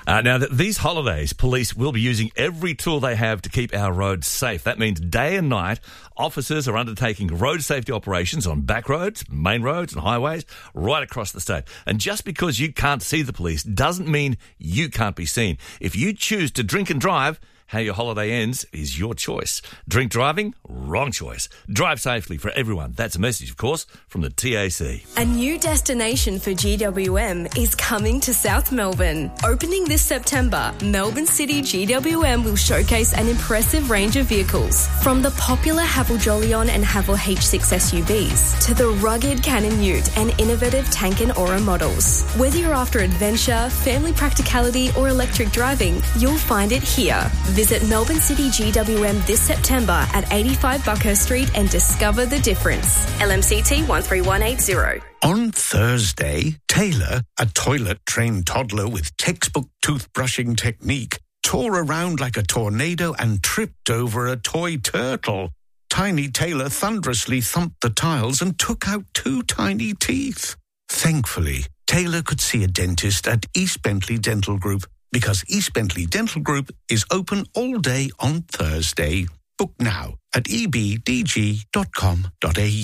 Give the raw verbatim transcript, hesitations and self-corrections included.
Uh, now, th- these holidays, police will be using every tool they have to keep our roads safe. That means day and night, officers are undertaking road safety operations on back roads, main roads and highways right across the state. And just because you can't see the police doesn't mean you can't be seen. If you choose to drink and drive, how your holiday ends is your choice. Drink driving? Wrong choice. Drive safely for everyone. That's a message, of course, from the T A C. A new destination for G W M is coming to South Melbourne. Opening this September, Melbourne City G W M will showcase an impressive range of vehicles, from the popular Haval Jolion and Haval H six S U Vs to the rugged Cannon Ute and innovative Tank and Aura models. Whether you're after adventure, family practicality or electric driving, you'll find it here. Visit Melbourne City G W M this September at eighty-five Buckhurst Street and discover the difference. L M C T one three one eight zero. On Thursday, Taylor, a toilet-trained toddler with textbook toothbrushing technique, tore around like a tornado and tripped over a toy turtle. Tiny Taylor thunderously thumped the tiles and took out two tiny teeth. Thankfully, Taylor could see a dentist at East Bentley Dental Group, because East Bentley Dental Group is open all day on Thursday. Book now at e b d g dot com dot a u.